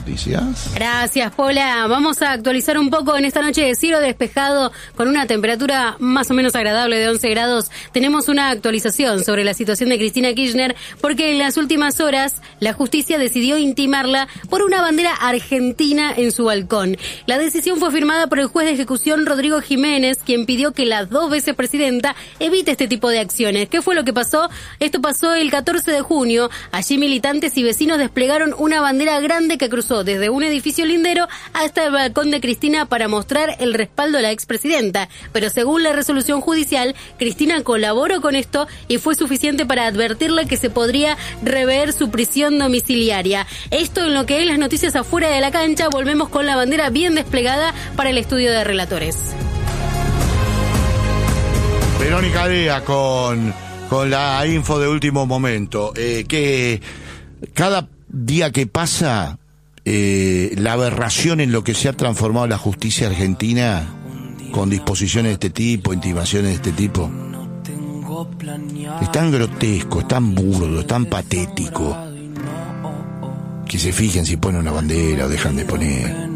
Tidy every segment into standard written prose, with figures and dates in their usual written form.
noticias. Gracias, Pola. Vamos a actualizar un poco en esta noche de cielo despejado con una temperatura más o menos agradable de 11 grados. Tenemos una actualización sobre la situación de Cristina Kirchner porque en las últimas horas la justicia decidió intimarla por una bandera argentina en su balcón. La decisión fue firmada por el juez de ejecución Rodrigo Jiménez, quien pidió que la 2 veces presidenta evite este tipo de acciones. ¿Qué fue lo que pasó? Esto pasó el 14 de junio. Allí militantes y vecinos desplegaron una bandera grande que cruzó desde un edificio lindero hasta el balcón de Cristina para mostrar el respaldo a la expresidenta. Pero según la resolución judicial, Cristina colaboró con esto y fue suficiente para advertirle que se podría rever su prisión domiciliaria. Esto en lo que es las noticias afuera de la cancha. Volvemos con la bandera bien desplegada para el estudio de relatores. Verónica Lea con la info de último momento. Que cada día que pasa, la aberración en lo que se ha transformado la justicia argentina, con disposiciones de este tipo, intimaciones de este tipo, es tan grotesco, es tan burdo, es tan patético, que se fijen si ponen una bandera o dejan de poner.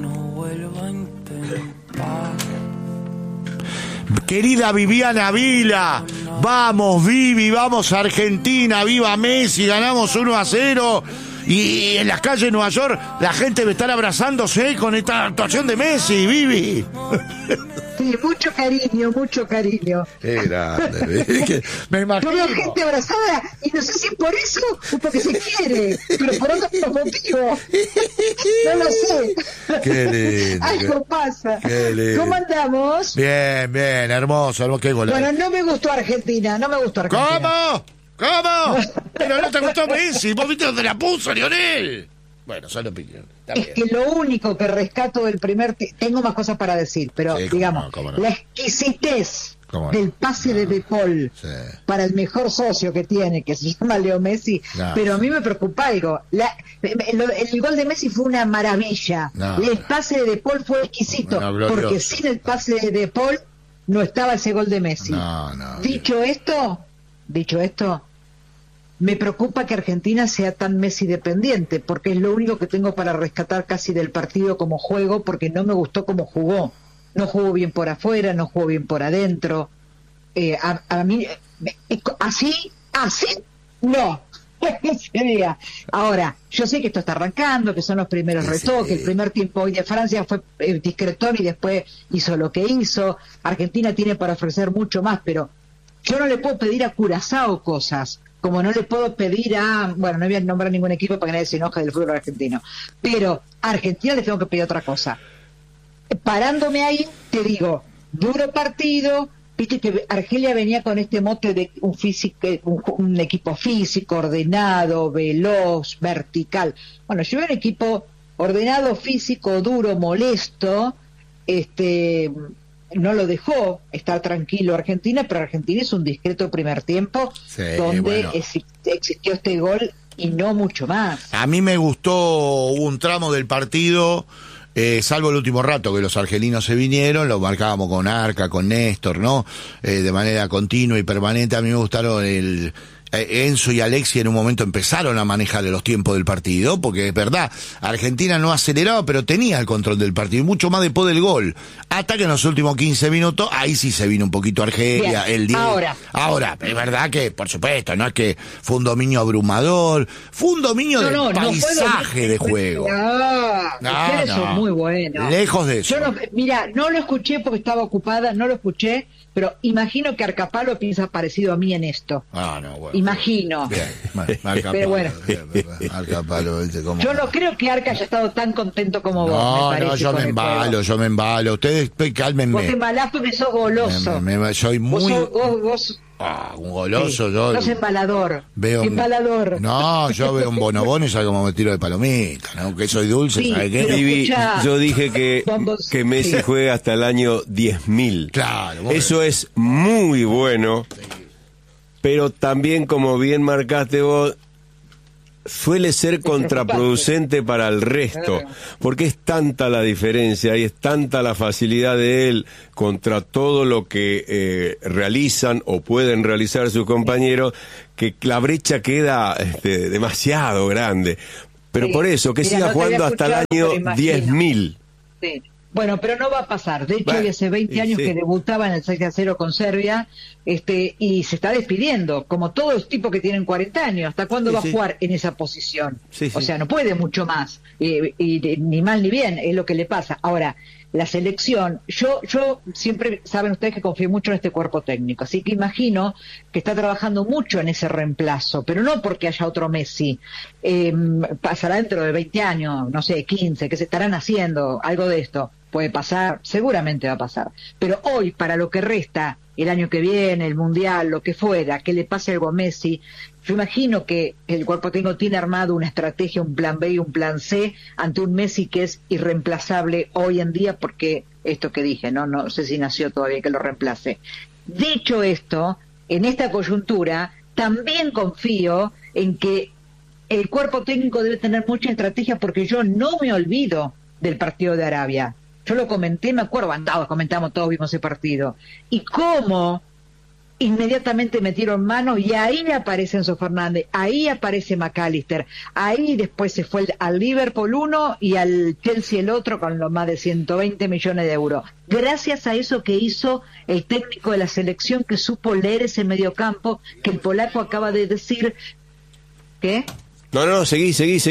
Querida Viviana Vila, vamos Vivi, vamos Argentina, viva Messi, ganamos 1-0 y en las calles de Nueva York la gente va a estar abrazándose con esta actuación de Messi, Vivi. Sí, mucho cariño. Qué grande, me imagino. Yo veo gente abrazada y no sé si por eso o porque se quiere, pero por otro motivo. No lo sé. Qué lindo. Algo pasa. Qué lindo. ¿Cómo andamos? Bien, hermoso, qué golazo. Bueno, no me gustó Argentina. ¿Cómo? Pero no te gustó Messi, vos viste dónde la puso, Lionel. Bueno, solo opinión. Es que lo único que rescato del tengo más cosas para decir, pero sí, digamos, no. la exquisitez del pase de De Paul para el mejor socio que tiene, que se llama Leo Messi, pero a mí me preocupa algo. El gol de Messi fue una maravilla. El pase de De Paul fue exquisito, porque sin el pase de De Paul no estaba ese gol de Messi. Dicho esto, me preocupa que Argentina sea tan Messi dependiente, porque es lo único que tengo para rescatar casi del partido como juego, porque no me gustó cómo jugó. No jugó bien por afuera, no jugó bien por adentro. A mí, así, no. Sería. Ahora, yo sé que esto está arrancando, que son los primeros retoques. El primer tiempo hoy de Francia fue discretón y después hizo lo que hizo. Argentina tiene para ofrecer mucho más, pero yo no le puedo pedir a Curazao cosas, como no le puedo pedir bueno, no voy a nombrar ningún equipo para que nadie se enoje del fútbol argentino, pero a Argentina le tengo que pedir otra cosa. Parándome ahí, te digo, duro partido, viste que Argelia venía con este mote de un equipo físico, ordenado, veloz, vertical. Bueno, yo veo un equipo ordenado, físico, duro, molesto, no lo dejó estar tranquilo Argentina, pero Argentina hizo un discreto primer tiempo donde existió este gol y no mucho más. A mí me gustó un tramo del partido, salvo el último rato que los argelinos se vinieron, lo marcábamos con Arca, con Néstor, ¿no? De manera continua y permanente. A mí me gustaron Enzo y Alexis en un momento empezaron a manejar los tiempos del partido, porque es verdad, Argentina no aceleraba, pero tenía el control del partido, y mucho más después del gol, hasta que en los últimos 15 minutos, ahí sí se vino un poquito Argelia. Ahora, es verdad que, por supuesto, no es que fue un dominio abrumador, fue un dominio del paisaje de juego. Ustedes son muy buenos. Lejos de eso. Mira, no lo escuché porque estaba ocupada, no lo escuché, pero imagino que Arcapalo piensa parecido a mí en esto. Bueno. Imagino. Bien, pero bueno. Arcapalo, yo no creo que Arca haya estado tan contento como vos, me parece. Yo me embalo. Ustedes cálmenme. Vos te embalás porque sos goloso. Soy muy... Vos un goloso, sí. yo. Sos embalador. Embalador. No, yo veo un bonobón y ya como me tiro de palomita, ¿no? Que soy dulce, sí, ¿sabes qué? Vivi, yo dije que Messi juega hasta el año 10.000. Claro. Eso es muy bueno, pero también, como bien marcaste vos, suele ser contraproducente para el resto, porque es tanta la diferencia y es tanta la facilidad de él contra todo lo que realizan o pueden realizar sus compañeros, que la brecha queda demasiado grande. Pero Sí. por eso, que Mira, siga no te había jugando hasta el escuchado, año pero 10.000. Sí. Bueno, pero no va a pasar. De hecho, Bueno, hoy hace 20 y años sí. que debutaba en el 6-0 con Serbia, y se está despidiendo, como todos los tipos que tienen 40 años. ¿Hasta cuándo Sí, va sí. a jugar en esa posición? Sí, O sí. sea, no puede mucho más. Y ni mal ni bien, es lo que le pasa. Ahora, la selección, yo siempre, saben ustedes que confío mucho en este cuerpo técnico, así que imagino que está trabajando mucho en ese reemplazo, pero no porque haya otro Messi. Pasará dentro de 20 años, no sé, 15, que se estarán haciendo algo de esto. Puede pasar, seguramente va a pasar. Pero hoy, para lo que resta, el año que viene, el Mundial, lo que fuera, que le pase algo a Messi, yo imagino que el cuerpo técnico tiene armado una estrategia, un plan B y un plan C ante un Messi que es irreemplazable hoy en día, porque esto que dije, no sé si nació todavía que lo reemplace. Dicho esto, en esta coyuntura, también confío en que el cuerpo técnico debe tener mucha estrategia, porque yo no me olvido del partido de Arabia. Yo lo comenté, me acuerdo, comentamos todos, vimos ese partido. Y cómo inmediatamente metieron mano, y ahí aparece Enzo Fernández, ahí aparece McAllister, ahí después se fue al Liverpool uno y al Chelsea el otro con los más de 120 millones de euros. Gracias a eso que hizo el técnico de la selección, que supo leer ese mediocampo, que el polaco acaba de decir. ¿Qué? No, seguí.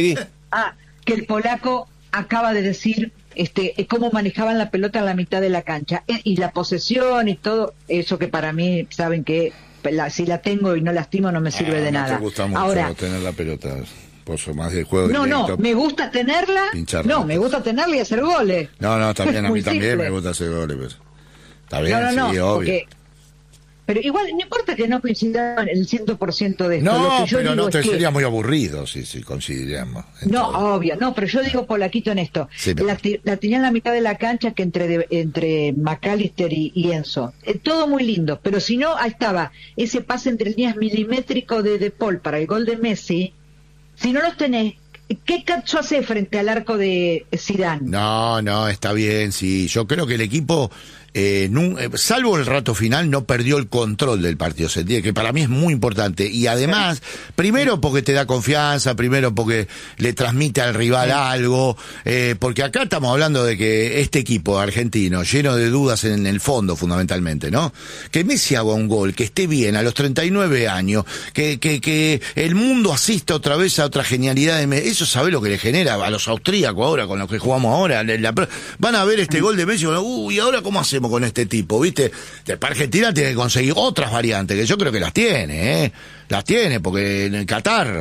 Que el polaco acaba de decir cómo manejaban la pelota en la mitad de la cancha, y la posesión y todo eso, que para mí, saben que si la tengo y no lastimo no me sirve de nada. No te gusta mucho Ahora, tener la pelota, por eso más del juego no, directo. me gusta tenerla, me gusta tenerla y hacer goles. No, también a mí Muy también simple. me gusta hacer goles, pero está bien, No, sí, obvio. porque, pero igual, no importa que no coincidan el 100% de esto. No, Lo que yo pero digo no, es que, sería muy aburrido si coincidíamos. en no, todo. obvio, no, pero yo digo polaquito en esto. Sí, pero- La tenía en la mitad de la cancha, que entre McAllister y Enzo. Todo muy lindo, pero si no, ahí estaba ese pase entre líneas milimétrico de Paul para el gol de Messi. Si no los tenés, ¿qué Cazzo hace frente al arco de Zidane? No, está bien, sí. Yo creo que el equipo, salvo el rato final, no perdió el control del partido, ¿se entiende? Que para mí es muy importante. Y además, primero porque te da confianza, primero porque le transmite al rival algo, porque acá estamos hablando de que este equipo argentino, lleno de dudas en el fondo fundamentalmente, ¿no? Que Messi haga un gol, que esté bien a los 39 años, que el mundo asista otra vez a otra genialidad de Messi. Eso sabe lo que le genera a los austríacos ahora, con los que jugamos ahora. Van a ver este gol de Messi y van a, ¿y ahora cómo hacemos con este tipo? ¿Viste? Para Argentina tiene que conseguir otras variantes, que yo creo que las tiene, Las tiene, porque en el Qatar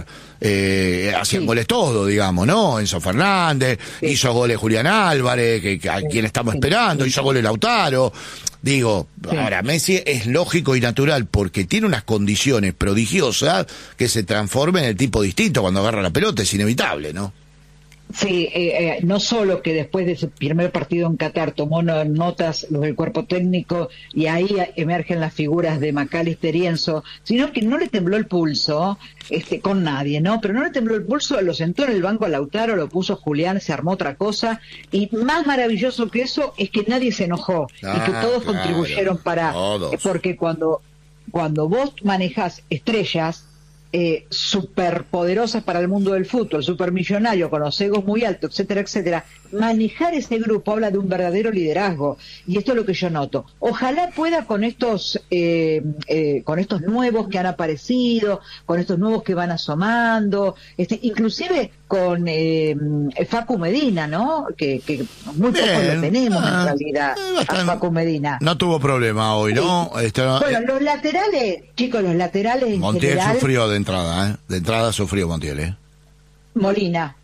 hacían goles todos, digamos, ¿no? Enzo Fernández, hizo goles Julián Álvarez, que a quien estamos esperando, hizo goles Lautaro. Digo, ahora Messi es lógico y natural, porque tiene unas condiciones prodigiosas que se transforma en el tipo distinto cuando agarra la pelota, es inevitable, ¿no? Sí, no solo que después de ese primer partido en Qatar tomó notas los del cuerpo técnico y ahí emergen las figuras de McAllister y Enzo, sino que no le tembló el pulso con nadie, ¿no? Pero no le tembló el pulso, lo sentó en el banco a Lautaro, lo puso Julián, se armó otra cosa, y más maravilloso que eso es que nadie se enojó y que todos contribuyeron porque cuando vos manejás estrellas superpoderosas para el mundo del fútbol, supermillonario, con los egos muy altos, etcétera, etcétera, manejar ese grupo habla de un verdadero liderazgo, y esto es lo que yo noto. Ojalá pueda con estos nuevos que han aparecido, con estos nuevos que van asomando, inclusive con Facu Medina, ¿no? Que muy poco lo tenemos en realidad, a Facu Medina. No tuvo problema hoy, ¿no? Bueno, los laterales, chicos, en Montiel general, sufrió de entrada, De entrada sufrió Montiel, Molina.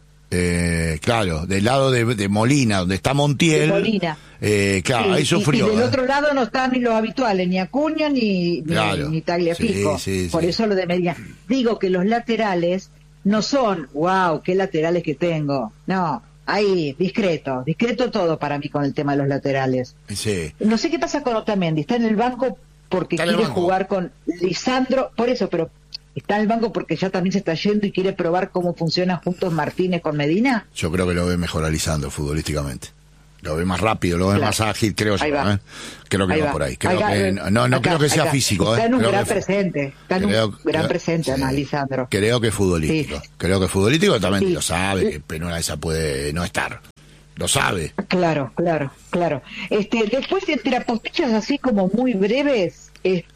Claro, del lado de Molina, donde está Montiel. De Molina. Claro, Sí, ahí sufrió. Y del otro lado no están ni los habituales, ni Acuña ni Tagliafico. Por eso lo de Medina. Digo que los laterales no son, wow, qué laterales que tengo. No, ahí, discreto todo para mí con el tema de los laterales. Sí. No sé qué pasa con Otamendi, está en el banco porque quiere jugar con Lisandro, por eso, pero ¿está en el banco porque ya también se está yendo y quiere probar cómo funcionan juntos Martínez con Medina? Yo creo que lo ve mejor a Lisandro futbolísticamente. Lo ve más rápido, lo ve más ágil, creo yo. Creo que va por ahí. Creo que, no creo que sea físico. Está en un creo gran presente. Está en un gran presente, además, Lisandro. Creo que es futbolístico. Sí. Creo que es futbolístico, también lo sabe, que Penura esa puede no estar. Lo sabe. Claro. Después, entre apostillas así como muy breves,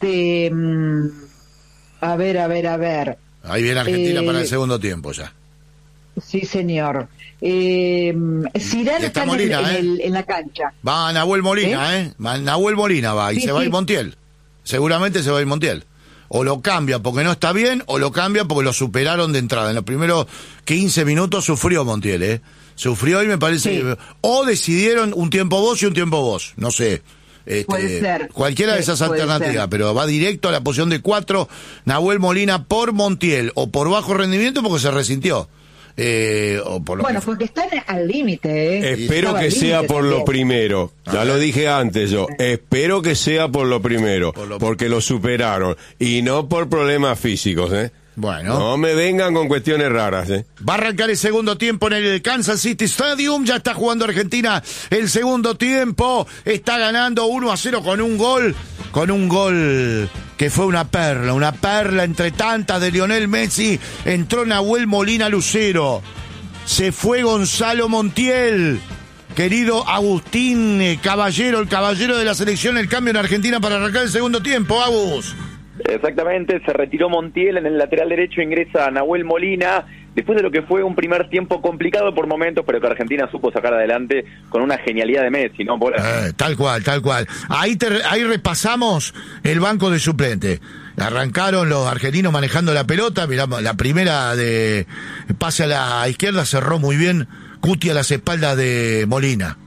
a ver. Ahí viene Argentina para el segundo tiempo ya. Sí, señor. Zidane está Molina, en la cancha. Va Nahuel Molina, Nahuel Molina va y se va a ir Montiel. Seguramente se va a ir Montiel. O lo cambia porque no está bien, o lo cambia porque lo superaron de entrada. En los primeros 15 minutos sufrió Montiel, Sufrió y me parece que... O decidieron un tiempo vos y un tiempo vos. No sé. Puede ser. Cualquiera de esas alternativas, pero va directo a la posición de 4 Nahuel Molina por Montiel o por bajo rendimiento porque se resintió. O por lo porque están al límite. Espero que sea por también. Lo primero. Ya lo dije antes yo. Espero que sea por lo primero, porque lo superaron y no por problemas físicos. Bueno. No me vengan con cuestiones raras. Va a arrancar el segundo tiempo en el Kansas City Stadium. Ya está jugando Argentina el segundo tiempo. Está ganando 1-0 con un gol que fue una perla entre tantas de Lionel Messi. Entró Nahuel Molina Lucero. Se fue Gonzalo Montiel. Querido Agustín Caballero, el caballero de la selección, el cambio en Argentina para arrancar el segundo tiempo. Agus. Exactamente, se retiró Montiel, en el lateral derecho ingresa Nahuel Molina, después de lo que fue un primer tiempo complicado por momentos, pero que Argentina supo sacar adelante con una genialidad de Messi, ¿no? Tal cual. Ahí repasamos el banco de suplente. Arrancaron los argentinos manejando la pelota, miramos, la primera de pase a la izquierda, cerró muy bien Cuti a las espaldas de Molina,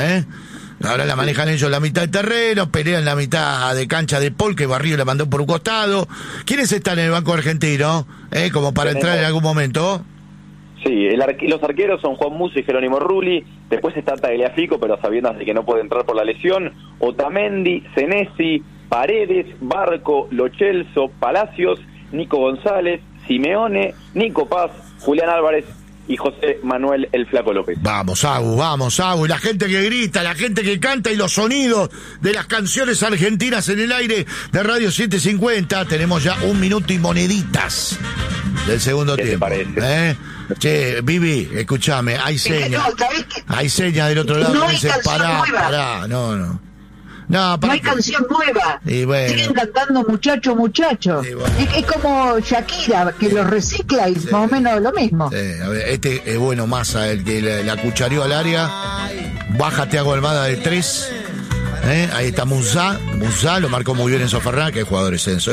Ahora la manejan ellos la mitad de terreno, pelean la mitad de cancha de Paul, que Barrio la mandó por un costado. ¿Quiénes están en el banco argentino? Como para entrar en algún momento. Sí, los arqueros son Juan Musso y Jerónimo Rulli. Después está Tagliafico, pero sabiendo de que no puede entrar por la lesión. Otamendi, Senesi, Paredes, Barco, Lo Celso, Palacios, Nico González, Simeone, Nico Paz, Julián Álvarez y José Manuel el Flaco López. Vamos, Agu, y la gente que grita, la gente que canta y los sonidos de las canciones argentinas en el aire de Radio 750. Tenemos ya 1 minuto y moneditas del segundo tiempo. ¿Qué te parece? Che, Vivi, escúchame, hay señas. Hay señas del otro lado que dicen pará, no. No hay canción nueva. Siguen cantando muchacho. Bueno. Es como Shakira, que lo recicla y más o menos lo mismo. A ver, este es bueno, Massa, el que la cuchareó al área. Baja Thiago Almada de 3. Ahí está Musá lo marcó muy bien Enzo Fernández, que es jugador es Enzo.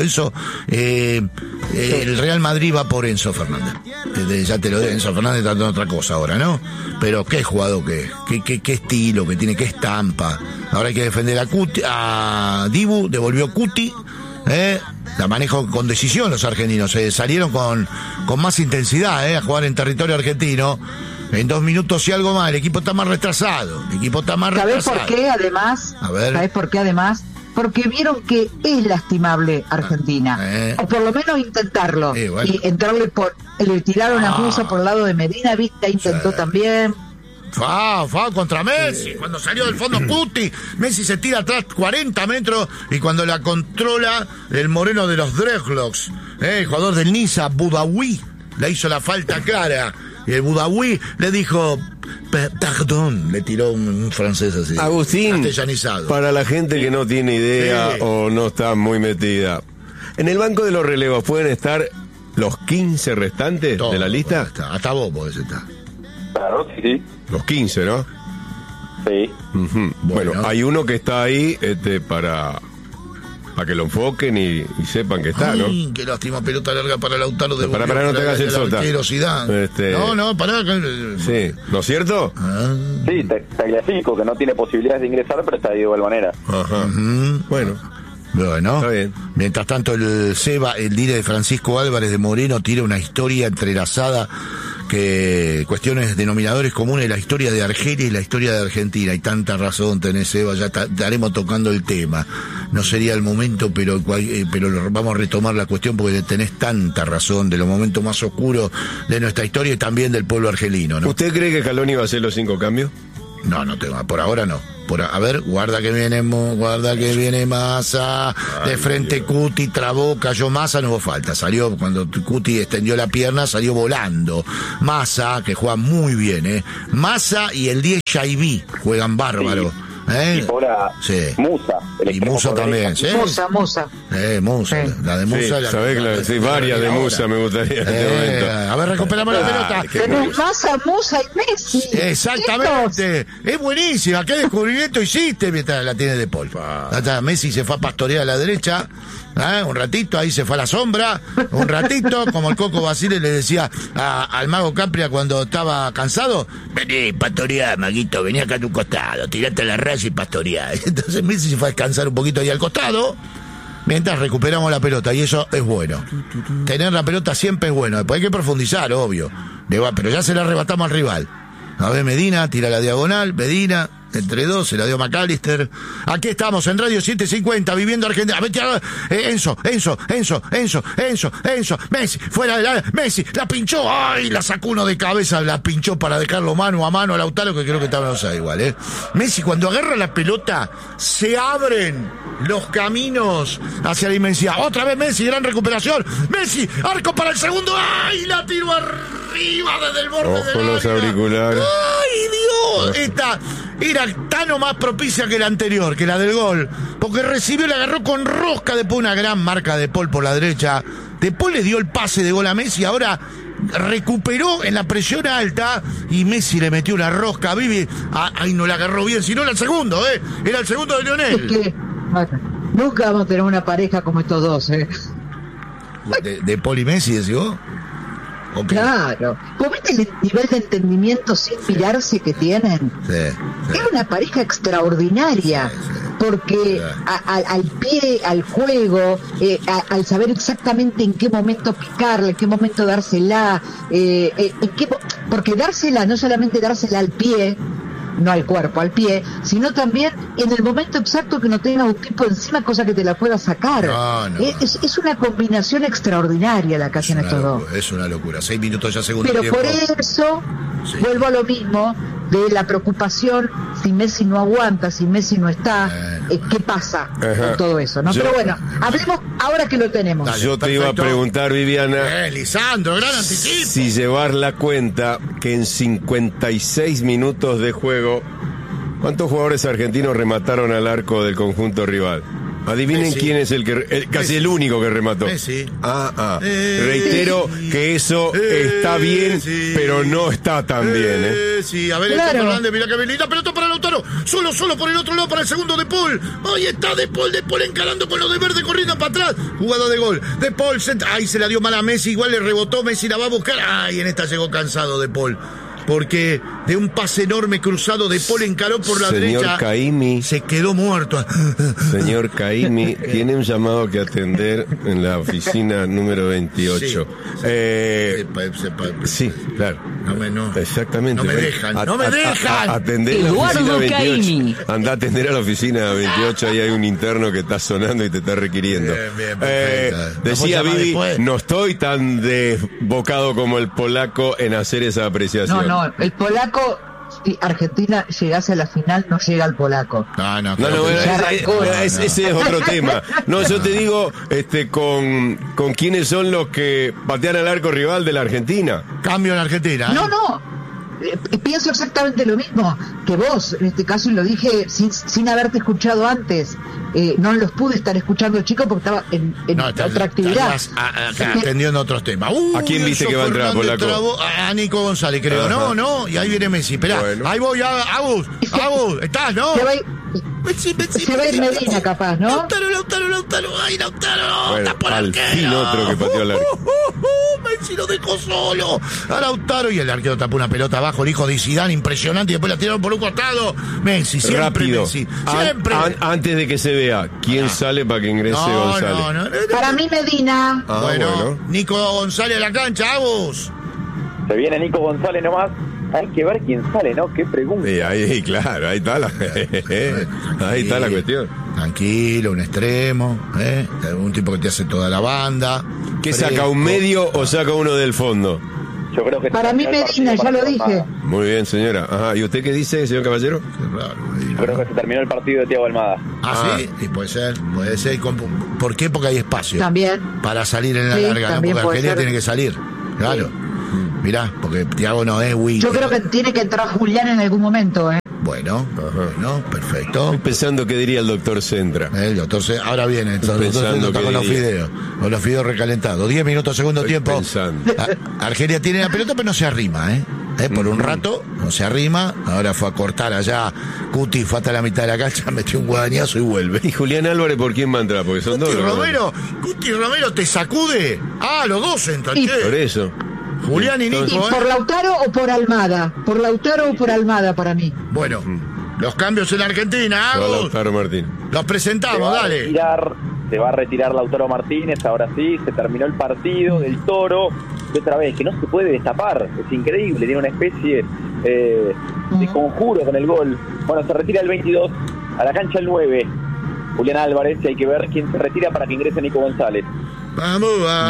El Real Madrid va por Enzo Fernández. Ya te lo digo, Enzo Fernández está dando otra cosa ahora, ¿no? Pero qué jugador qué estilo que tiene, qué estampa. Ahora hay que defender a Dibu, devolvió Cuti, la manejo con decisión los argentinos, salieron con más intensidad, a jugar en territorio argentino. En 2 minutos y algo más, el equipo está más retrasado. ¿Sabés por qué además? ¿Sabés por qué además? Porque vieron que es lastimable Argentina. O por lo menos intentarlo. Y entrarle le tiraron a Musa por el lado de Medina, Vista intentó también. Contra Messi, cuando salió del fondo Cuti, Messi se tira atrás 40 metros y cuando la controla el moreno de los Dreadlocks, el jugador del Niza, Boudaoui, le hizo la falta clara. Y el Boudaoui le dijo, perdón, le tiró un francés así. Agustín, castellanizado. Para la gente que no tiene idea o no está muy metida, en el banco de los relevos pueden estar los 15 restantes de la lista. Hasta vos podés estar. Claro, sí. Los 15, ¿no? Sí. Bueno, hay uno que está ahí para que lo enfoquen y sepan que está, ¿no? Qué lástima, pelota larga para Lautaro de Para no te hagas el sota. No, pará. Sí, ¿no es cierto? Sí, Tagliafico, que no tiene posibilidades de ingresar, pero está de igual manera. Ajá. Bueno, está bien. Mientras tanto el líder de Francisco Álvarez de Moreno tira una historia entrelazada, que cuestiones denominadores comunes, la historia de Argelia y la historia de Argentina. Y tanta razón tenés, Seba, ya estaremos tocando el tema. No sería el momento, pero vamos a retomar la cuestión porque tenés tanta razón, de los momentos más oscuros de nuestra historia y también del pueblo argelino, ¿no? ¿Usted cree que Scaloni va a hacer los 5 cambios? No tengo, por ahora no. A ver, guarda que viene Massa, de frente Dios. Cuti, trabó, cayó Massa, no hubo falta, salió, cuando Cuti extendió la pierna, salió volando. Massa, que juega muy bien, Massa y el 10 Jaibi juegan bárbaro. Sí. Y ahora Sí. Musa. Y Musa también, ¿sí? Musa. Musa, Sí. la de Musa. Sí, sabés varias de Musa me gustaría en este momento. A ver, recuperamos la pelota. qué Tenés Musa y Messi. Exactamente, es buenísima. ¿Qué descubrimiento hiciste mientras la tiene De Paul? Messi se fue a pastorear a la derecha, un ratito, ahí se fue a la sombra, un ratito, como el Coco Basile le decía al Mago Capria cuando estaba cansado: vení, pastoreá, Maguito, vení acá a tu costado, tirate a la raya y pastoreá. Entonces Messi se fue a descansar un poquito ahí al costado, mientras recuperamos la pelota, y eso es bueno. Tener la pelota siempre es bueno. Después hay que profundizar, obvio. Pero ya se la arrebatamos al rival. A ver, Medina, tira la diagonal, Medina, entre dos, se la dio McAllister. Aquí estamos en Radio 750, viviendo Argentina. A ver, Enzo, Messi, fuera de la... Messi, la pinchó, ay, la sacó uno de cabeza, la pinchó para dejarlo mano a mano a Lautaro, que creo que estaba en los igual, Messi, cuando agarra la pelota, se abren los caminos hacia la inmensidad. Otra vez Messi, gran recuperación. Messi, arco para el segundo, ay, la tiró arriba desde el borde del Ojo los área. auriculares. ¡Ay, Dios! Esta era tan o más propicia que la anterior, que la del gol, porque recibió, la agarró con rosca, después una gran marca de Paul por la derecha. De Paul le dio el pase de gol a Messi, ahora recuperó en la presión alta y Messi le metió una rosca a Vivi. Ahí no la agarró bien, sino era el segundo, era el segundo de Lionel. Es que nunca vamos a tener una pareja como estos dos, De Paul y Messi, decís vos. Okay. Claro. ¿Vos viste el nivel de entendimiento sin mirarse que tienen? Sí. Es una pareja extraordinaria, porque al pie, al juego, al saber exactamente en qué momento picarle, en qué momento dársela, porque dársela, no solamente dársela al pie, no al cuerpo, al pie, sino también en el momento exacto que no tenga un tipo encima, cosa que te la pueda sacar. Es una combinación extraordinaria la que hacen estos dos. Es una locura. 6 minutos ya segundo Pero tiempo. por eso vuelvo a lo mismo de la preocupación: si Messi no aguanta, si Messi no está, ¿qué pasa con todo eso? ¿No? Pero bueno, hablemos ahora que lo tenemos. Dale. Yo te iba a preguntar, Viviana, Lisandro, gran anticipo. si llevar la cuenta que en 56 minutos de juego, ¿cuántos jugadores argentinos remataron al arco del conjunto rival? Adivinen Messi. Quién es casi el único que remató. Messi. Reitero que eso está bien, pero no está tan bien, Sí, a ver, Claro. Fernández, mira que habilita, pelota para Lautaro, solo por el otro lado para el segundo De Paul. Ahí está De Paul encarando con los de verde, corriendo para atrás, jugada de gol. De Paul, ahí se la dio mal a Messi, igual le rebotó, Messi la va a buscar, ay, en esta llegó cansado De Paul, porque de un pase enorme cruzado De Paul encaró por la Señor derecha. Caimi. Se quedó muerto. Señor Caimi, tiene un llamado que atender en la oficina número 28. Sí, claro. No. Exactamente. No me dejan, no me dejan. Atender la Eduardo oficina 28. Caimi. Anda a atender a la oficina 28, ahí hay un interno que está sonando y te está requiriendo. Bien, perfecto. Decía ¿Vamos a llamar Vivi, después? no estoy tan desbocado como el polaco en hacer esa apreciación. No, el polaco, si Argentina llegase a la final, no llega al polaco. No, Bueno, Ya arrancó. ese es otro tema. No, yo te digo, con quiénes son los que patean al arco rival de la Argentina. Cambio en Argentina. No. Pienso exactamente lo mismo que vos, en este caso, y lo dije sin haberte escuchado antes. No los pude estar escuchando, chico, porque estaba en otra actividad. Acá, atendiendo otros temas. ¿A quién viste que va a entrar, Fernández polaco? trabó a Nico González, creo. Ajá. No, y ahí viene Messi. Esperá, Bueno. ahí voy, Agus, ¿estás, no? Se va a ir, Messi, se va a ir Medina, capaz, ¿no? Lautaro, ay, Lautaro, Bueno, está por al arquero. fin otro que pateó al arco. Messi lo dejó solo a Lautaro y el arquero tapó una pelota abajo, el hijo de Zidane, impresionante, y después la tiraron por un costado. Messi, siempre Rápido. Messi, siempre. Antes de que se vea, ¿quién sale para que ingrese González? No. Para mí, Medina. Bueno, Nico González a la cancha, Agus. Se viene Nico González nomás. Hay que ver quién sale, ¿no? Qué pregunta. Sí, ahí, claro, ahí está la cuestión. Tranquilo, un extremo, un tipo que te hace toda la banda. ¿Qué saca, un medio o saca uno del fondo? Yo creo que Para mí Medina, ya lo dije. Muy bien, señora. Ajá. ¿Y usted qué dice, señor Caballero? Qué raro, Yo creo que se terminó el partido de Thiago Almada. ¿Sí? Y puede ser. ¿Por qué? Porque hay espacio. También. Para salir en la Sí, larga, ¿no? también Porque puede Argelia ser. tiene que salir. Claro. Mirá, porque Thiago no es Wii. Yo creo que tiene que entrar Julián en algún momento, ¿eh? Bueno, perfecto. Estoy pensando qué diría el doctor Centra. El doctor ahora viene, el doctor pensando está qué con los diría. fideos. Con los fideos recalentados. 10 minutos, segundo Estoy tiempo. pensando. Argelia tiene la pelota, pero no se arrima, ¿eh? Por un rato, no se arrima. Ahora fue a cortar allá. Cuti fue hasta la mitad de la cancha, metió un guadañazo y vuelve. ¿Y Julián Álvarez por quién va a entrar? Porque son Cuti dos. Romero, Cuti Romero te sacude. Los dos entran, Y- che. Por eso. Julián y Nico, ¿Y por Lautaro o por Almada? Por Lautaro o por Almada para mí. Bueno, los cambios en la Argentina, Se va Agus. Lautaro Martín. Los presentamos, dale. Se va a retirar Lautaro Martínez, ahora sí, se terminó el partido del Toro, y otra vez, que no se puede destapar, es increíble, tiene una especie de conjuro con el gol. Bueno, se retira el 22, a la cancha el 9, Julián Álvarez, y hay que ver quién se retira para que ingrese Nico González. Vamos.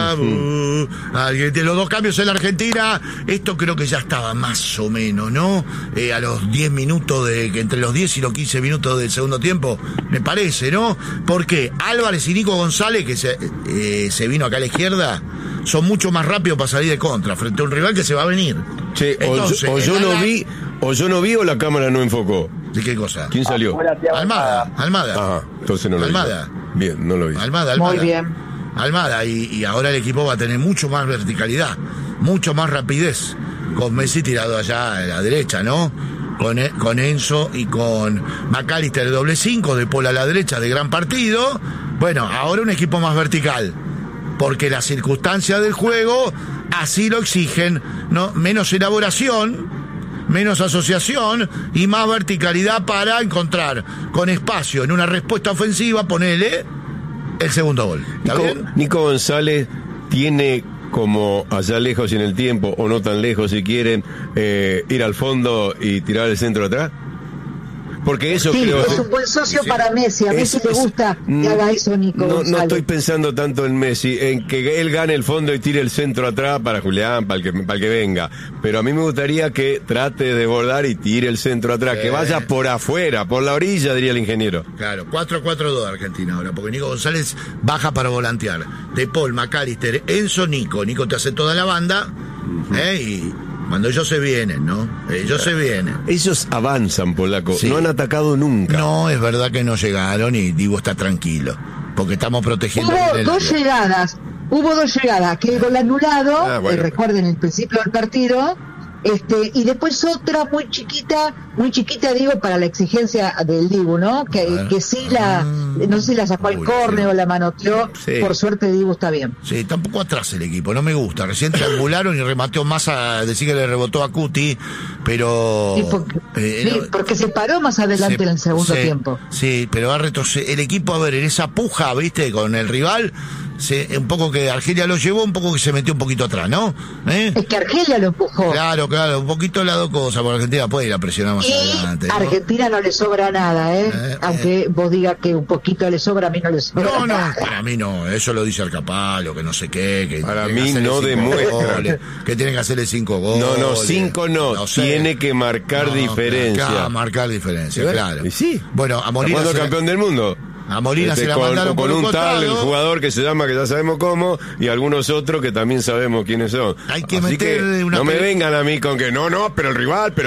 Los dos cambios en la Argentina. Esto creo que ya estaba más o menos, ¿no? A los 10 minutos entre los 10 y los 15 minutos del segundo tiempo, me parece, ¿no? Porque Álvarez y Nico González, que se vino acá a la izquierda, son mucho más rápidos para salir de contra frente a un rival que se va a venir. Che, Entonces, o yo no vi o la cámara no enfocó. ¿De qué cosa? ¿Quién salió? Afuera, Thiago Almada. Ajá, entonces no lo vi. Almada. Bien, no lo vi. Almada. Muy bien. Almada, y ahora el equipo va a tener mucho más verticalidad, mucho más rapidez, con Messi tirado allá a la derecha, ¿no? Con Enzo y con McAllister de doble 5, de Paul a la derecha, de gran partido. Bueno, ahora un equipo más vertical, porque las circunstancias del juego así lo exigen, ¿no? Menos elaboración, menos asociación y más verticalidad para encontrar con espacio en una respuesta ofensiva, ponele el segundo gol. ¿Está bien? Nico González tiene como allá lejos y en el tiempo, o no tan lejos si quieren, ir al fondo y tirar el centro atrás. Porque eso Sí, creo... es un buen socio para Messi. A Messi le gusta que haga eso Nico No González. estoy pensando tanto en Messi, en que él gane el fondo y tire el centro atrás para Julián, para el que venga. Pero a mí me gustaría que trate de bordar y tire el centro atrás, que vaya por afuera, por la orilla, diría el ingeniero. Claro, 4-4-2 Argentina ahora, porque Nico González baja para volantear. De Paul, McAllister, Enzo, Nico. Nico te hace toda la banda, y cuando ellos se vienen, ¿no? Ellos se vienen. Ellos avanzan, Polaco, Sí. no han atacado nunca. No, es verdad que no llegaron y Divo está tranquilo, porque estamos protegiendo Hubo el dos llegadas, que el gol anulado, Bueno. recuerden el principio del partido, y después otra muy chiquita digo, para la exigencia del Dibu, ¿no? Que sí no sé si la sacó al Uy, córner sí. o la manoteó, Sí. por suerte Dibu está bien. Sí, tampoco atrás el equipo, no me gusta. Recién triangularon y remateó más a decir que le rebotó a Cuti, pero... Sí, porque se paró más adelante en el segundo tiempo. Sí, pero va a retroceder. El equipo, a ver, en esa puja, ¿viste? Con el rival, un poco que Argelia lo llevó, un poco que se metió un poquito atrás, ¿no? Es que Argelia lo empujó. Claro, un poquito las dos cosas, porque Argentina puede ir a presionar más Y adelante, ¿no? a Argentina no le sobra nada, aunque vos digas que un poquito le sobra, a mí no le sobra No, nada. para mí no, eso lo dice Arcapalo, que no sé qué, que Para tiene que mí hacerle no 5 demuestra. goles, que tiene que hacerle 5 goles. No, 5 no, sé. tiene que marcar diferencia. Marcar diferencia, ¿Sí? claro. Y sí. Bueno, a Molina ¿Cuándo se la- campeón del mundo? a Molina se la mandaron por con un costado. tal, el jugador que se llama, que ya sabemos cómo, y algunos otros que también sabemos quiénes son. Hay que Así meter que una no me pele- vengan a mí con que no, pero el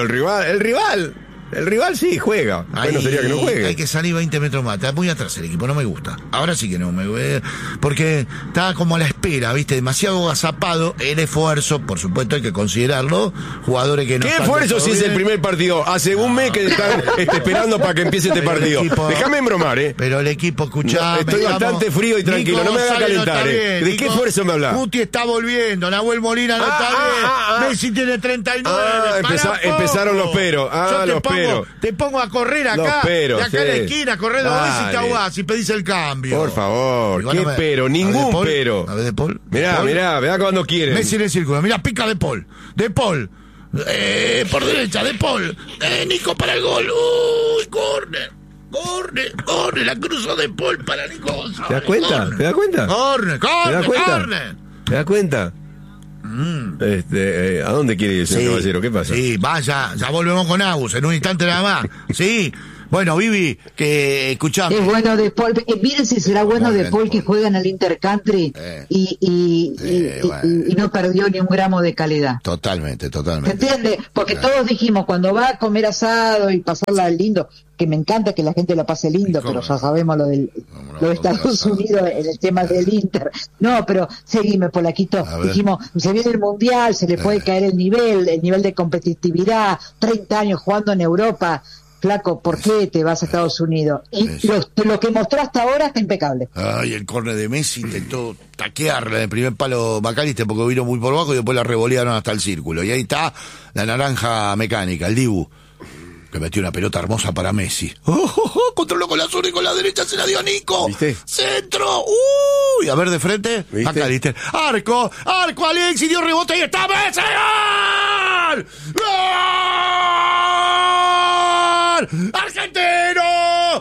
rival sí juega. Bueno, sería que no juegue. Hay que salir 20 metros más. Está muy atrás el equipo, no me gusta. Ahora sí que no me porque está como a la espera, ¿viste? Demasiado agazapado. El esfuerzo, por supuesto, hay que considerarlo. Jugadores que no ¿Qué están esfuerzo del si todo es el bien. primer partido? Hace un mes que están esperando para que empiece este Pero el partido. equipo- Déjame embromar, Pero el equipo, escuchá. Estoy bastante frío y tranquilo, no me haga calentar, ¿De qué esfuerzo me hablas? Guti está volviendo, Nahuel Molina no está bien. Messi tiene 39. Pará, empezaron los peros. Yo Los peros. Te pongo a correr acá, Los peros, de acá en la sí. esquina, a correr 2 veces y te Dale. ahogás y pedís el cambio. Por favor, Y bueno, ¿qué pero? a ver, Ningún De Paul, pero. A ver, De Paul. Mirá cuando quieren. Messi en el círculo, mirá, pica De Paul. De Paul. Por derecha, De Paul. Nico para el gol. Uy, córner, la cruzó De Paul para Nico González. ¿Te das cuenta? Córner. ¿Te das cuenta? Córner. ¿Te das cuenta? ¿A dónde quiere ir, señor caballero? ¿Qué pasa? Sí, vaya, ya volvemos con Agus, en un instante nada más. Sí. Bueno, Vivi, que escuchame. Es bueno de Paul. Miren si será bueno de Paul que juega en el Intercountry y no perdió ni un gramo de calidad. Totalmente. ¿Se entiende? Porque todos dijimos, cuando va a comer asado y pasarla lindo, que me encanta que la gente la pase lindo, pero ya sabemos lo de Estados Unidos en el tema del Inter. No, pero seguime, Polaquito. Dijimos, se viene el Mundial, se le puede caer el nivel de competitividad, 30 años jugando en Europa. Flaco, ¿por qué te vas a Estados Unidos? Y lo que mostró hasta ahora está impecable. Ay, el córner de Messi intentó taquearla en el primer palo McAllister porque vino muy por bajo y después la revolearon hasta el círculo. Y ahí está la naranja mecánica, el Dibu, que metió una pelota hermosa para Messi. Controló con la zurda y con la derecha, se la dio a Nico. ¿Viste? Centro. Y a ver de frente, McAllister. Arco, Alexis dio rebote y está Messi. ¡Gol! ¡Gol! ¡Argentino!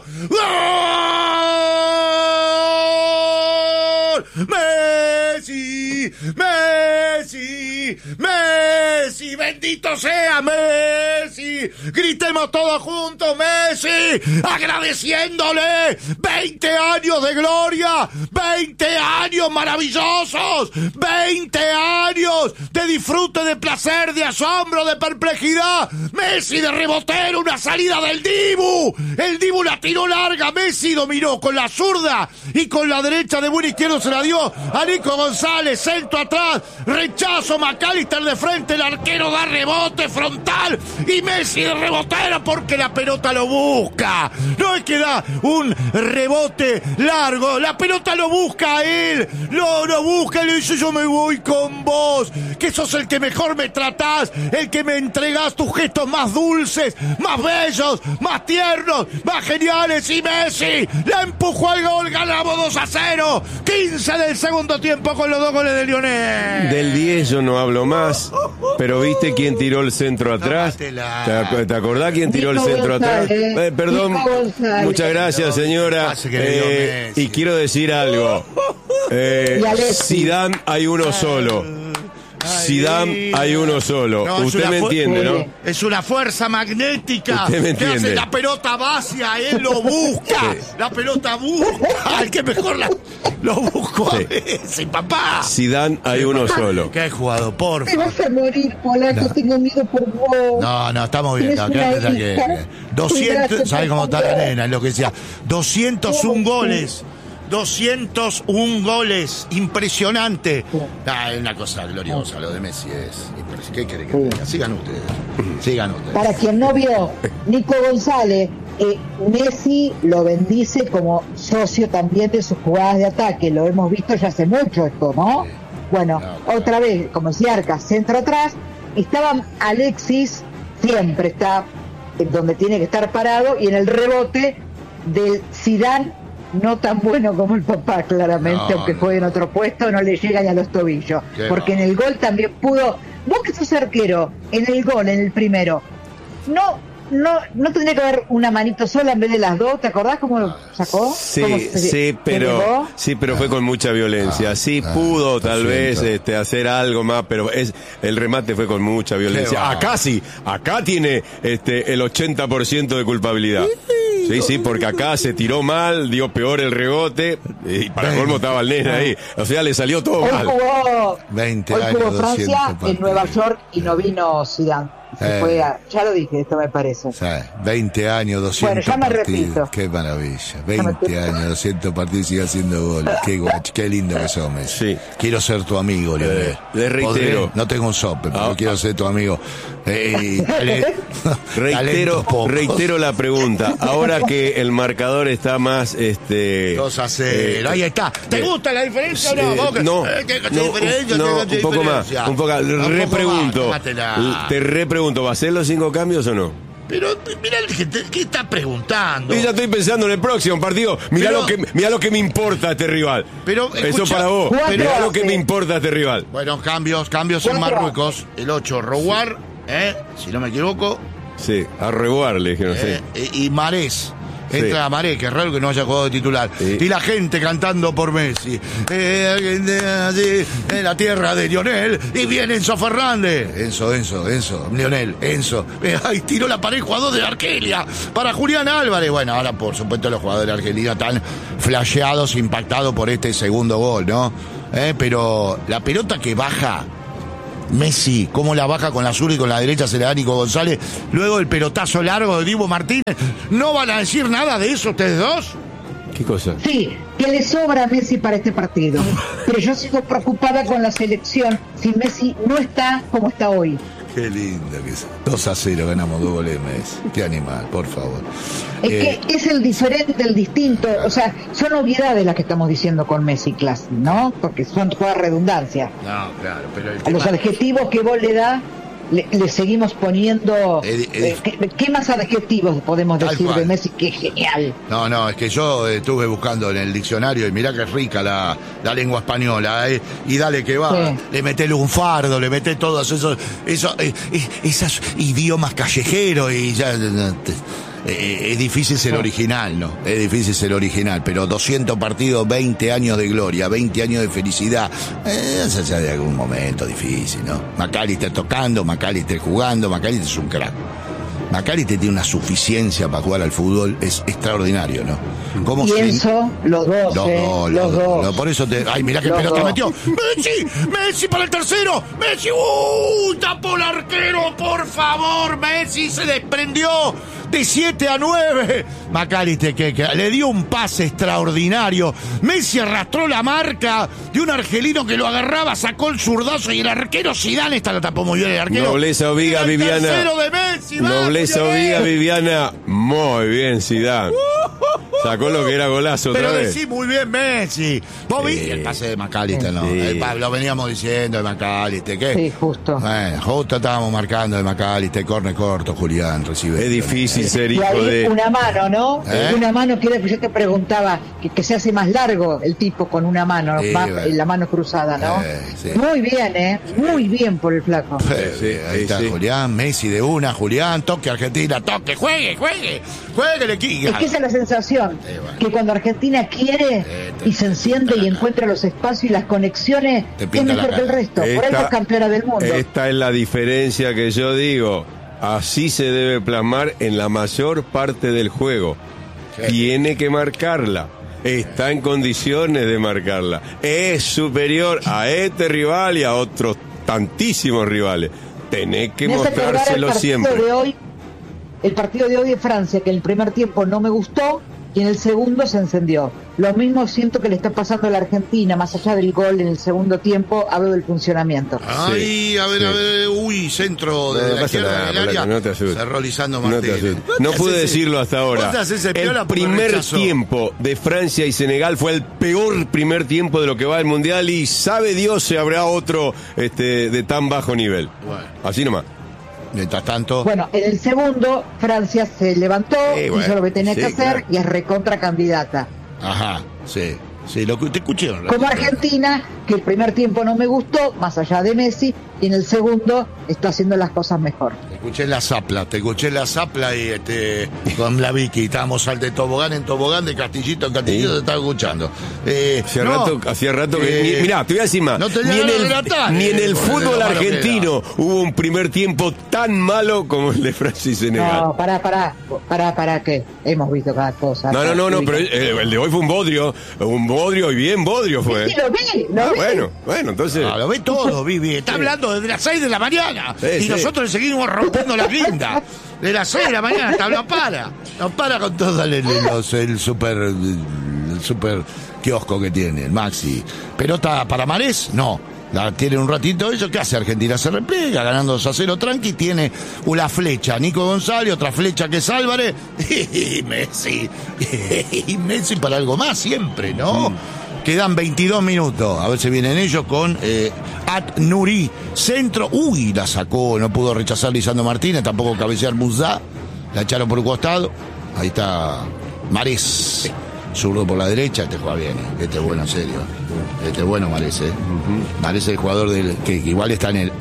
¡Gol! ¡Messi! ¡Bendito sea Messi! ¡Gritemos todos juntos, Messi! ¡Agradeciéndole! 20 años de gloria, 20 años maravillosos, 20 años de disfrute, de placer, de asombro, de perplejidad. Messi de rebotero, una salida del Dibu. El Dibu la tiró larga, Messi dominó con la zurda y con la derecha de buen izquierdo se la dio a Nico González, centro atrás, rechazo, McAllister de frente, el arquero da rebote frontal y Messi de rebotero porque la pelota lo busca. No es que da un rebote largo, la pelota lo busca a él, lo busca, le dice yo me voy con vos, que sos el que mejor me tratás, el que me entregás tus gestos más dulces, más bellos, más tiernos, más geniales, y Messi la empujó al gol, ganamos 2-0, 15 del segundo tiempo con los 2 goles de Lionel. Del 10 yo no hablo más, pero ¿viste quién tiró el centro atrás? ¿Te acordás quién tiró el centro atrás? Perdón, muchas gracias, señora. Y quiero decir algo. Zidane hay uno solo. Zidane hay uno solo. No, usted me entiende, ¿no? Es una fuerza magnética. Usted me entiende. Que hace la pelota hacia él, lo busca. Sí. La pelota busca. El que mejor lo buscó a Messi, papá. Zidane hay uno solo. ¿Qué jugador? Por favor. Te vas a morir, Polaco. Tengo miedo por vos. No, estamos bien. 200, ¿sabes cómo está la nena? Es lo que decía. 201 goles. 201 goles, impresionante. Es una cosa gloriosa, lo de Messi es impresionante. ¿Qué quiere que diga? Sigan ustedes. Para quien no vio, Nico González, Messi lo bendice como socio también de sus jugadas de ataque. Lo hemos visto ya hace mucho esto, ¿no? Bueno, otra vez, como decía Arca, centro atrás. Estaba Alexis, siempre está donde tiene que estar parado, y en el rebote del Zidane, no tan bueno como el papá, claramente, aunque juegue en otro puesto, no le llega ni a los tobillos. Porque en el gol también pudo. Vos que sos arquero, en el gol, en el primero, no tendría que haber una manito sola en vez de las dos. ¿Te acordás cómo lo sacó? Sí, pero fue con mucha violencia. Sí pudo tal vez hacer algo más, pero el remate fue con mucha violencia. Acá tiene el 80% de culpabilidad. Sí, porque acá se tiró mal, dio peor el rebote, y para colmo estaba el nene ahí. O sea, le salió todo mal. Jugó 20 años, jugó Francia en Nueva York y no vino Zidane. Ya lo dije, esto me parece. 20 años, 200 bueno, ya me partidos. Repito. Qué maravilla. 20 años, 200 partidos y sigue haciendo goles. Qué lindo que sos, Messi. Sí. Quiero ser tu amigo, Lionel. Le reitero. No tengo un sope, pero quiero ser tu amigo. Reitero la pregunta. Ahora que el marcador está más 2-0. Ahí está. ¿Te gusta la diferencia o no? Un poco más. Repregunto. Te repregunto, ¿va a hacer los 5 cambios o no? Pero mira, ¿qué está preguntando? Y ya estoy pensando en el próximo partido. Mirá lo que me importa este rival. Pero eso para vos. Mirá lo que me importa este rival. Bueno, cambios en Marruecos. El 8, Rouar, si no me equivoco. Sí, a Rouar le dijeron, y Marés. entra Maré, que es raro que no haya jugado de titular. Sí. Y la gente cantando por Messi. En la tierra de Lionel. Y viene Enzo Fernández. Enzo, Lionel, Enzo. Ahí tiró la pared, jugador de Argelia. Para Julián Álvarez. Bueno, ahora por supuesto los jugadores de Argelia están flasheados, impactados por este segundo gol, ¿no? Pero la pelota que baja Messi, cómo la baja con la zurda y con la derecha se le da a Nico González, luego el pelotazo largo de Dibu Martínez. ¿No van a decir nada de eso ustedes dos? ¿Qué cosa? Sí, que le sobra a Messi para este partido. Pero yo sigo preocupada con la selección si Messi no está como está hoy. Qué lindo que es. 2-0, ganamos 2 goles de Messi. Qué animal, por favor. Es que es el diferente, el distinto. O sea, son obviedades las que estamos diciendo con Messi, Clase, ¿no? Porque son toda redundancia. No, claro, pero el A los adjetivos que vos le das, le seguimos poniendo... ¿Qué más adjetivos podemos Tal decir cual. de Messi? Que es genial. No, es que yo estuve buscando en el diccionario y mirá que es rica la lengua española, y dale que va, Sí. le meté lunfardo, le meté todos esos idiomas callejeros y ya... es difícil ser original, ¿no? Es difícil ser original, pero 200 partidos, 20 años de gloria, 20 años de felicidad, eso ya de algún momento difícil, ¿no? McAllister tocando, McAllister jugando, McAllister es un crack. McAllister tiene una suficiencia para jugar al fútbol, es extraordinario, ¿no? ¿Cómo Y Enzo, los dos. Los dos. Por eso ay, mirá que pelota metió. Messi para el tercero. Messi, tapó el arquero, por favor. Messi se desprendió de 7-9. McAllister que le dio un pase extraordinario. Messi arrastró la marca de un argelino que lo agarraba, sacó el zurdazo y el arquero Zidane, esta la tapó muy bien el arquero. Nobleza obliga, El Viviana. tercero de Messi, vamos, Nobleza Lionel. obliga, Viviana. Muy bien, Zidane. Sacó lo que era golazo otra Pero vez. decí muy bien Messi. ¿Vos viste el pase de McAllister? No, Sí. Lo veníamos diciendo de McAllister. ¿Qué? Sí, justo. Bueno, justo estábamos marcando de McAllister. Corne corto, Julián recibe. Es difícil ser Y hijo ahí de... una mano, ¿no? ¿Eh? Una mano que yo te preguntaba, que se hace más largo el tipo con una mano, Sí, más, bueno. la mano cruzada, ¿no? Sí. Muy bien, muy bien por el flaco. Sí, Ahí está sí. Julián, Messi de una, Julián, toque Argentina, toque, juegue el equipo. Es que esa es la sensación, bueno. que cuando Argentina quiere y se enciende y encuentra los espacios y las conexiones, Te es pinta la mejor que el cara. resto. Por eso es campeona del mundo. Esta es la diferencia que yo digo. Así se debe plasmar en la mayor parte del juego. Tiene que marcarla. Está en condiciones de marcarla. Es superior a este rival y a otros tantísimos rivales. Tenés que Me hace acordar mostrárselo siempre. El partido de hoy de Francia, que en el primer tiempo no me gustó y en el segundo se encendió. Lo mismo siento que le está pasando a la Argentina, más allá del gol en el segundo tiempo, hablo del funcionamiento. Ay, a ver, centro de la pasa izquierda nada, del área. no te asustes. Cerró Lisandro No te Martínez. asustes. ¿Vos No te pude haces decirlo hasta ahora. vos te haces el piola El porque primer rechazó. tiempo de Francia y Senegal fue el peor primer tiempo de lo que va del Mundial y sabe Dios si habrá otro de tan bajo nivel. Bueno. Así nomás. Mientras tanto, Bueno, en el segundo, Francia se levantó, bueno, hizo lo que tenía sí, que hacer claro. y es recontra candidata. ajá, sí, lo que te escuché. Como Argentina, que el primer tiempo no me gustó, más allá de Messi, y en el segundo está haciendo las cosas mejor. Te escuché en la zapla y con la Vicky, estábamos al de tobogán en tobogán, de castillito en castillito, Sí. te estaba escuchando. Hacía rato que... Mirá, te voy a decir más. no tenía ni en ganas de el, relatar, ni en el por fútbol lo malo que argentino hubo un primer tiempo tan malo como el de Francia y Senegal. No, pará, que hemos visto cada cosa. No, pero el de hoy fue un bodrio y bien bodrio fue. Sí, lo vi. Bueno, entonces... Lo ve todo, Vivi. Está hablando desde las 6 de la mañana. Sí, y sí. nosotros le seguimos rompiendo la guinda. De las 6 de la mañana hasta no para con todo el super kiosco que tiene, el Maxi. Pelota para Marés, no. La tiene un ratito eso. ¿Qué hace Argentina? Se repliega, ganando 2-0 tranqui. Tiene una flecha, Nico González, otra flecha que es Álvarez. Y Messi. Y Messi para algo más siempre, ¿no? Quedan 22 minutos. A ver si vienen ellos con At-Nuri. Centro. Uy, la sacó. No pudo rechazar Lisandro Martínez. Tampoco cabecear Muzá. La echaron por un costado. Ahí está Marés. Zurdo por la derecha. Este juega bien. Este es bueno, en serio. Este es bueno, Marés. Marés es el jugador que igual está en el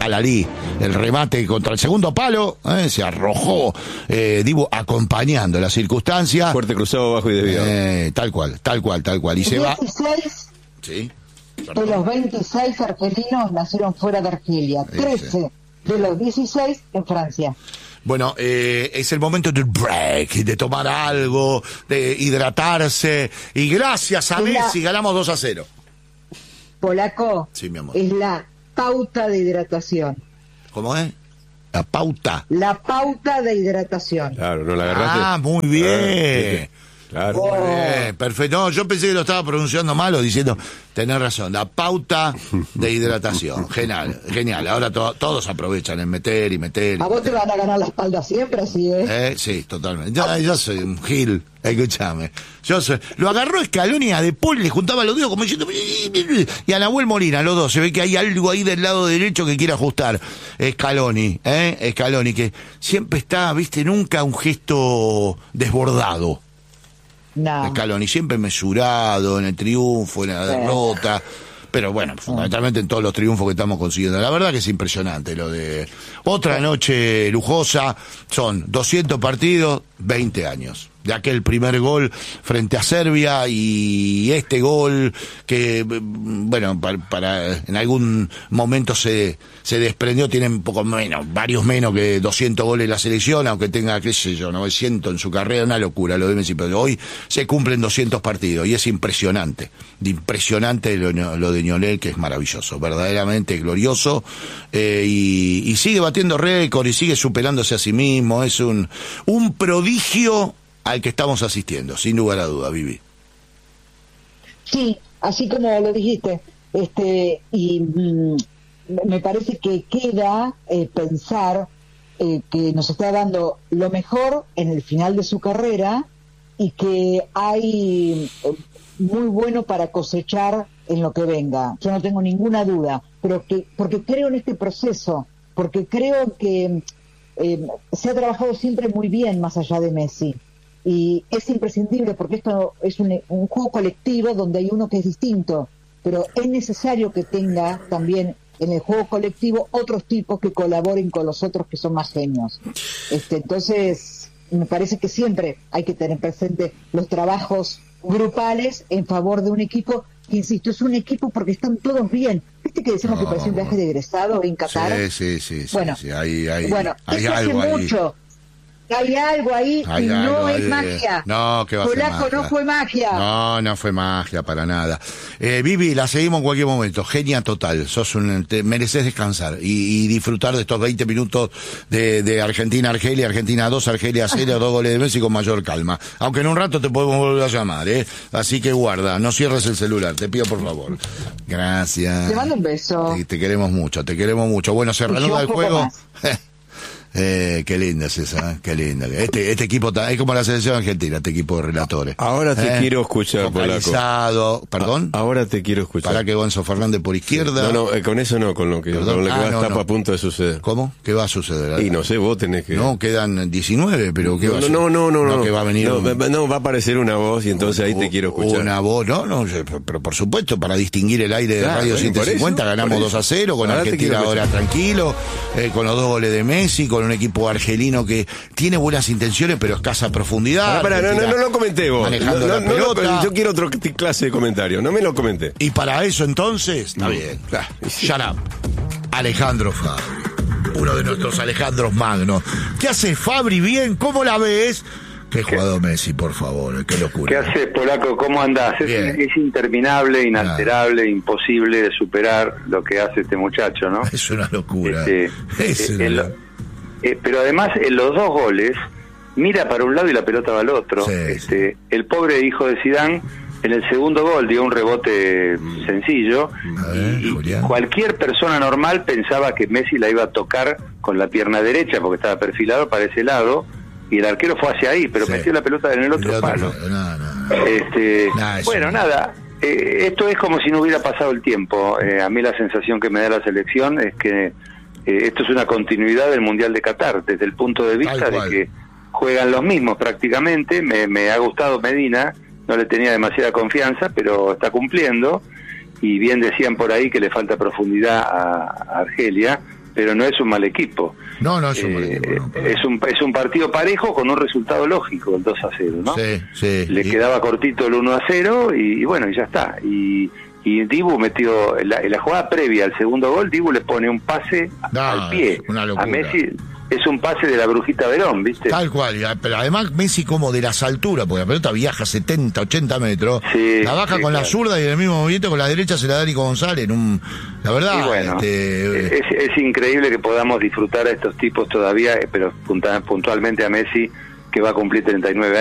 Alalí, el remate contra el segundo palo, se arrojó Dibu acompañando la circunstancia. Fuerte cruzado, bajo y desviado. Tal cual. Y se 16 va. Sí. de los 26 argelinos nacieron fuera de Argelia, 13 de los 16 en Francia. Bueno, es el momento del break, de tomar algo, de hidratarse, y gracias a Messi ganamos 2-0. Polaco, sí, mi amor. Es la pauta de hidratación. ¿Cómo es? La pauta. La pauta de hidratación. Claro, ¿no la agarraste? Ah, muy bien. Claro. Muy bien, perfecto. No, yo pensé que lo estaba pronunciando mal o diciendo, tenés razón, la pauta de hidratación. Genial. Ahora todos aprovechan en meter. A vos te van a ganar la espalda siempre, así es. Sí, totalmente. Yo soy un gil, escúchame. Lo agarró Scaloni a De Paul, le juntaba los dedos como diciendo, y a Nahuel Molina, los dos. Se ve que hay algo ahí del lado derecho que quiere ajustar. Scaloni, que siempre está, viste, nunca un gesto desbordado. No. Scaloni siempre mesurado en el triunfo, en la derrota, pero bueno, fundamentalmente en todos los triunfos que estamos consiguiendo. La verdad que es impresionante lo de otra noche lujosa. Son 200 partidos, 20 años. De aquel primer gol frente a Serbia y este gol que, bueno, para en algún momento se desprendió, tiene un poco menos, varios menos que 200 goles la selección, aunque tenga, qué sé yo, 900 en su carrera, una locura lo de Messi, pero hoy se cumplen 200 partidos y es impresionante lo de Lionel, que es maravilloso, verdaderamente glorioso, y sigue batiendo récord y sigue superándose a sí mismo, es un prodigio al que estamos asistiendo, sin lugar a duda, Vivi. Sí, así como lo dijiste, me parece que queda pensar que nos está dando lo mejor en el final de su carrera y que hay muy bueno para cosechar en lo que venga. Yo no tengo ninguna duda, pero porque creo en este proceso, porque creo que se ha trabajado siempre muy bien más allá de Messi. Y es imprescindible porque esto es un juego colectivo donde hay uno que es distinto, pero es necesario que tenga también en el juego colectivo otros tipos que colaboren con los otros que son más genios. Entonces, me parece que siempre hay que tener presente los trabajos grupales en favor de un equipo, que insisto, es un equipo porque están todos bien. ¿Viste que decimos que parecía un viaje de egresado en Qatar? Sí. Bueno, hay algo hace mucho. Hay algo ahí y no es magia. No, que va a ser magia. No fue magia. No fue magia para nada. Vivi, la seguimos en cualquier momento. Genia total. Mereces descansar y disfrutar de estos 20 minutos de Argentina-Argelia, Argentina 2, Argelia 0, 2 goles de Messi con mayor calma. Aunque en un rato te podemos volver a llamar, Así que guarda, no cierres el celular, te pido por favor. Gracias. Te mando un beso. Te queremos mucho. Bueno, se reanuda el juego. Qué linda es esa, qué linda. Este equipo es como la selección argentina, este equipo de relatores. Ahora te quiero escuchar, Polaco. ¿Perdón? Ahora te quiero escuchar. Para que Gonzo Fernández por izquierda. No, con eso no, con lo que está a punto de suceder. ¿Cómo? ¿Qué va a suceder? Y no sé, vos tenés que... No, quedan 19, pero ¿qué va a suceder? No, que va a venir no, va a aparecer una voz y entonces ahí te quiero escuchar. Una voz, pero por supuesto, para distinguir el aire de Radio 150, ganamos 2-0, con Argentina ahora tranquilo, con los 2 goles de Messi, con un equipo argelino que tiene buenas intenciones pero escasa profundidad. No lo comenté vos. Manejando la pelota. Yo quiero otra clase de comentario, no me lo comenté. Y para eso entonces, está bien. Shut up. Alejandro Fabri, uno de nuestros Alejandros magnos. ¿Qué hace Fabri bien? ¿Cómo la ves? Qué jugador Messi, por favor, qué locura. ¿Qué haces, Polaco? ¿Cómo andás? Es interminable, inalterable, imposible de superar lo que hace este muchacho, ¿no? Es una locura. Pero además, en los 2 goles, mira para un lado y la pelota va al otro. El pobre hijo de Zidane, en el segundo gol dio un rebote sencillo. Y cualquier persona normal pensaba que Messi la iba a tocar con la pierna derecha porque estaba perfilado para ese lado y el arquero fue hacia ahí, pero metió la pelota en el otro palo. Esto es como si no hubiera pasado el tiempo. A mí la sensación que me da la selección es que esto es una continuidad del Mundial de Qatar, desde el punto de vista de que juegan los mismos prácticamente. Me ha gustado Medina, no le tenía demasiada confianza, pero está cumpliendo, y bien decían por ahí que le falta profundidad a Argelia, pero no es un mal equipo. No es un mal equipo. Es un partido parejo con un resultado lógico, el 2-0, ¿no? Sí. Le quedaba cortito el 1-0 y bueno, y ya está. Y Dibu metió, en la jugada previa al segundo gol, Dibu le pone un pase al pie a Messi. Es un pase de la Brujita Verón, ¿viste? Tal cual, pero además Messi como de las alturas, porque la pelota viaja 70, 80 metros, la baja con la zurda y en el mismo movimiento con la derecha se la da Nico González. La verdad, y bueno, es increíble que podamos disfrutar a estos tipos todavía, pero puntualmente a Messi, que va a cumplir 39 años.